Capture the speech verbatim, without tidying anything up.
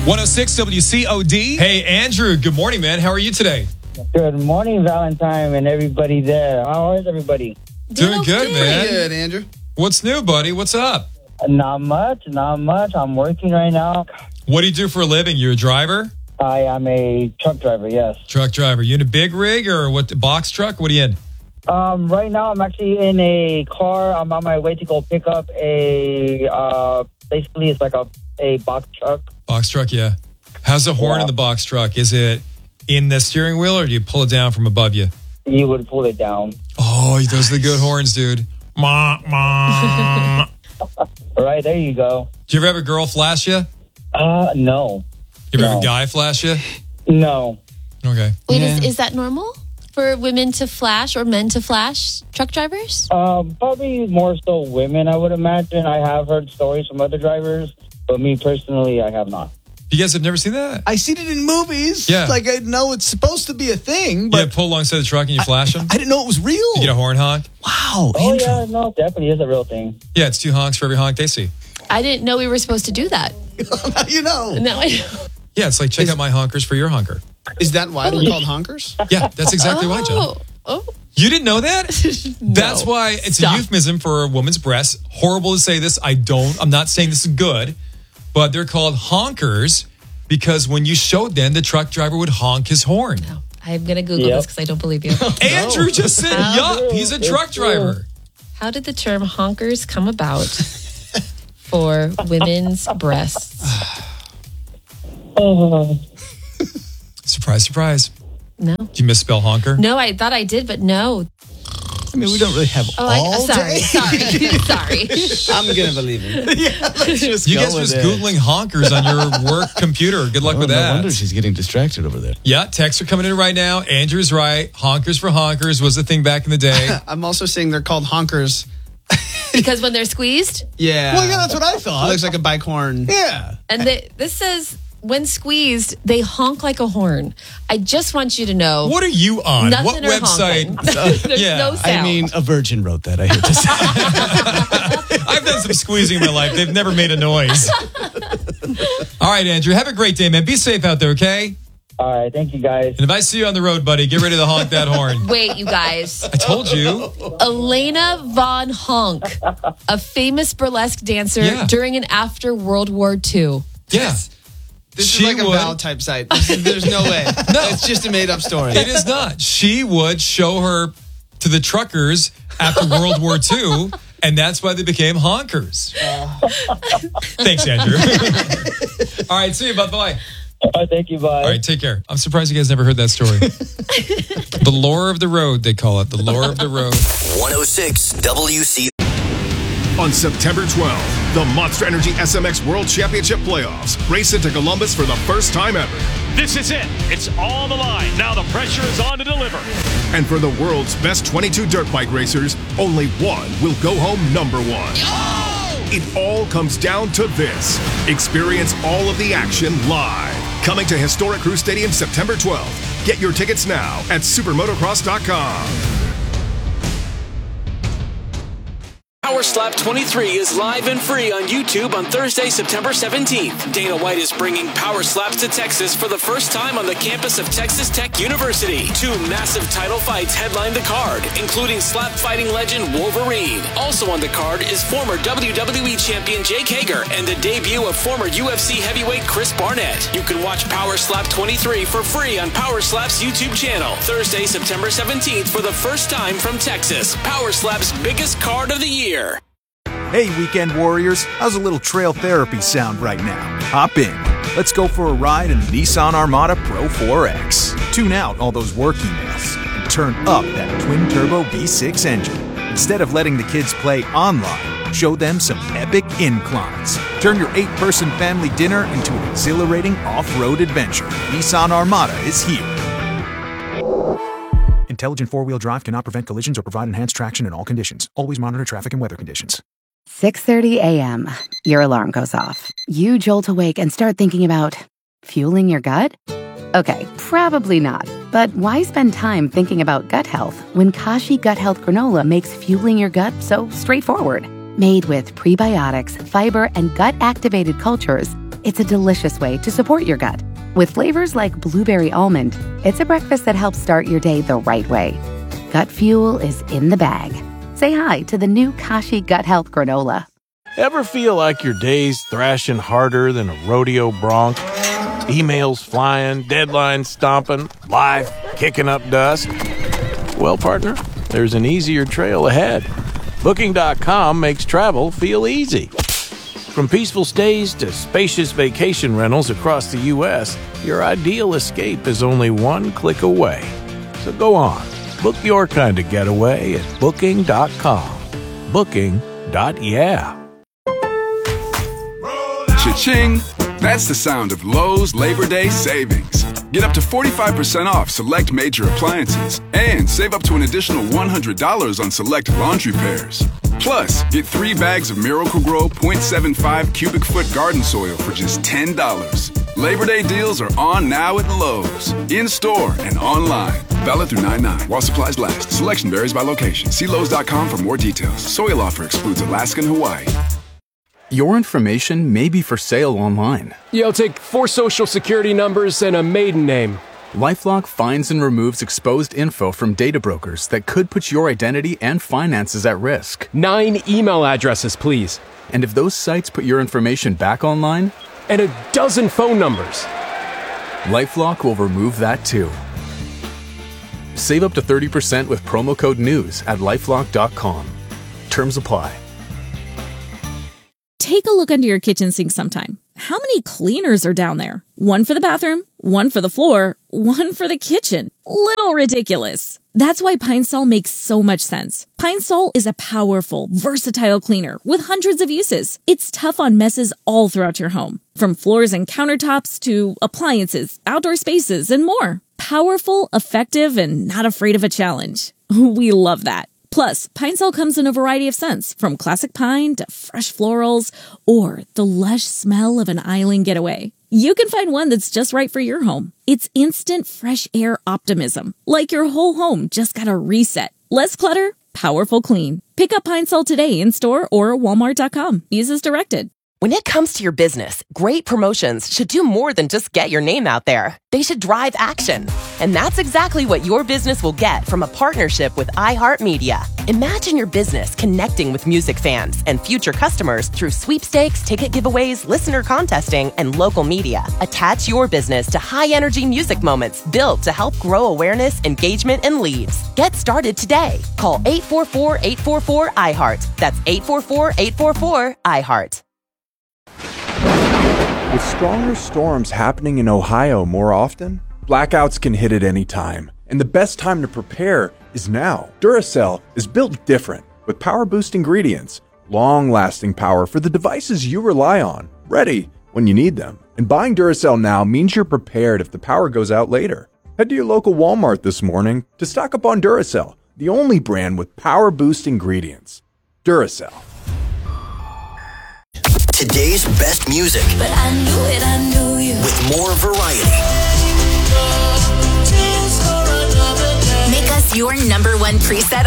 one oh six W C O D. Hey, Andrew. Good morning, man. How are you today? Good morning, Valentine, and everybody there. How is everybody? Doing good, man. Good, Andrew. What's new, buddy? What's up? Not much, not much. I'm working right now. What do you do for a living? You a driver? I am a truck driver, yes. Truck driver. You in a big rig or what? Box truck? What are you in? Um, right now, I'm actually in a car. I'm on my way to go pick up a, uh, basically, it's like a, a box truck. Box truck, yeah. How's the horn Yeah. in the box truck? Is it in the steering wheel or do you pull it down from above you? You would pull it down. Oh, those are the good horns, dude. Ma, ma. All right, there you go. Do you ever have a girl flash you? Uh, no. You ever have No. a guy flash you? No. Okay. Wait, Yeah. is, is that normal for women to flash or men to flash truck drivers? Um, probably more so women, I would imagine. I have heard stories from other drivers, but me personally, I have not. You guys have never seen that? I seen it in movies. Yeah. Like, I know it's supposed to be a thing, You but pull alongside the truck and you flash them? I didn't know it was real. You get a horn honk? Wow, Oh, Andrew. yeah, no, definitely is a real thing. Yeah, it's two honks for every honk they see. I didn't know we were supposed to do that. Now you know. Now I know. Yeah, it's like check out my honkers for your honker. Is that why they're called honkers? Yeah, that's exactly why, John. Oh, oh. You didn't know that? That's why it's Stop. a euphemism for a woman's breasts. Horrible to say this. I don't, I'm not saying this is good, but they're called honkers because when you showed them, the truck driver would honk his horn. No. I'm going to Google Yep. this because I don't believe you. Andrew just said, How? yup, he's a It's truck true. driver. How did the term honkers come about for women's breasts? Oh, Surprise, surprise. No. Did you misspell honker? No, I thought I did, but no. I mean, we don't really have Oh, all I, sorry, day. sorry, sorry. I'm gonna believe him. Yeah, let's just You go guys with just it. Googling honkers on your work computer. Good luck Oh, with no that. wonder she's getting distracted over there. Yeah, texts are coming in right now. Andrew's right. Honkers for honkers was the thing back in the day. I'm also saying they're called honkers. Because when they're squeezed, Yeah. Well, yeah, that's what I thought. It looks like a bike horn. Yeah. and they, this says when squeezed, they honk like a horn. I just want you to know. What are you on? Nothing What or website? honking. There's Yeah. no sound. I mean, a virgin wrote that, I hate to say. I've done some squeezing in my life. They've never made a noise. All right, Andrew. Have a great day, man. Be safe out there, okay? all right, thank you, guys. And if I see you on the road, buddy, get ready to honk that horn. Wait, you guys. I told you. Elena Von Honk, a famous burlesque dancer Yeah. during and after World War Two. Yeah. This She is like would- a Val type site. This is- There's no way. No. It's just a made up story. It is not. She would show her to the truckers after World War Two, and that's why they became honkers. Thanks, Andrew. All right, see you. Bye-bye. All right, thank you, bye. All right, take care. I'm surprised you guys never heard that story. The lore of the road, they call it. The lore of the road. one oh six W C. On September twelfth, the Monster Energy S M X World Championship Playoffs race into Columbus for the first time ever. This is it. It's on the line. Now the pressure is on to deliver. And for the world's best twenty-two dirt bike racers, only one will go home number one. It all comes down to this. Experience all of the action live. Coming to Historic Crew Stadium September twelfth. Get your tickets now at supermotocross dot com. Power Slap twenty-three is live and free on YouTube on Thursday, September seventeenth. Dana White is bringing Power Slaps to Texas for the first time on the campus of Texas Tech University. Two massive title fights headline the card, including slap fighting legend Wolverine. Also on the card is former W W E champion Jake Hager and the debut of former U F C heavyweight Chris Barnett. You can watch Power Slap twenty-three for free on Power Slap's YouTube channel. Thursday, September seventeenth for the first time from Texas. Power Slap's biggest card of the year. Hey, Weekend Warriors, how's a little trail therapy sound right now? Hop in. Let's go for a ride in the Nissan Armada Pro four X. Tune out all those work emails and turn up that twin-turbo V six engine. Instead of letting the kids play online, show them some epic inclines. Turn your eight-person family dinner into an exhilarating off-road adventure. Nissan Armada is here. Intelligent four-wheel drive cannot prevent collisions or provide enhanced traction in all conditions. Always monitor traffic and weather conditions. six thirty a.m. Your alarm goes off. You jolt awake and start thinking about fueling your gut? Okay, probably not. But why spend time thinking about gut health when Kashi Gut Health Granola makes fueling your gut so straightforward? Made with prebiotics, fiber, and gut-activated cultures, It's a delicious way to support your gut. With flavors like blueberry almond, it's a breakfast that helps start your day the right way. Gut Fuel is in the bag. Say hi to the new Kashi Gut Health Granola. Ever feel like your day's thrashing harder than a rodeo bronc? Emails flying, deadlines stomping, life kicking up dust? Well, partner, there's an easier trail ahead. Booking dot com makes travel feel easy. From peaceful stays to spacious vacation rentals across the U S, your ideal escape is only one click away. So go on, book your kind of getaway at Booking dot com. Booking. Yeah. Cha-ching! That's the sound of Lowe's Labor Day savings. Get up to forty-five percent off select major appliances and save up to an additional one hundred dollars on select laundry pairs. Plus, get three bags of Miracle-Gro point seven five cubic foot garden soil for just ten dollars. Labor Day deals are on now at Lowe's, in-store and online. Valid through nine nine while supplies last. Selection varies by location. See Lowe's dot com for more details. Soil offer excludes Alaska and Hawaii. Your information may be for sale online. Yeah, I'll take four social security numbers and a maiden name. LifeLock finds and removes exposed info from data brokers that could put your identity and finances at risk. Nine email addresses, please. And if those sites put your information back online? And a dozen phone numbers. LifeLock will remove that too. Save up to thirty percent with promo code NEWS at lifelock dot com. Terms apply. Take a look under your kitchen sink sometime. How many cleaners are down there? One for the bathroom, one for the floor, one for the kitchen. Little ridiculous. That's why Pine Sol makes so much sense. Pine Sol is a powerful, versatile cleaner with hundreds of uses. It's tough on messes all throughout your home, from floors and countertops to appliances, outdoor spaces, and more. Powerful, effective, and not afraid of a challenge. We love that. Plus, Pine Sol comes in a variety of scents, from classic pine to fresh florals or the lush smell of an island getaway. You can find one that's just right for your home. It's instant fresh air optimism, like your whole home just got a reset. Less clutter, powerful clean. Pick up Pine Sol today in store or walmart dot com. Use as directed. When it comes to your business, great promotions should do more than just get your name out there. They should drive action. And that's exactly what your business will get from a partnership with iHeartMedia. Imagine your business connecting with music fans and future customers through sweepstakes, ticket giveaways, listener contesting, and local media. Attach your business to high-energy music moments built to help grow awareness, engagement, and leads. Get started today. Call eight four four, eight four four, I heart. That's eight four four, eight four four, I heart. With stronger storms happening in Ohio more often, blackouts can hit at any time, and the best time to prepare is now. Duracell is built different, with power-boost ingredients, long-lasting power for the devices you rely on, ready when you need them. And buying Duracell now means you're prepared if the power goes out later. Head to your local Walmart this morning to stock up on Duracell, the only brand with power-boost ingredients. Duracell. Today's best music. But I knew it, I knew you. With more variety. Make us your number one preset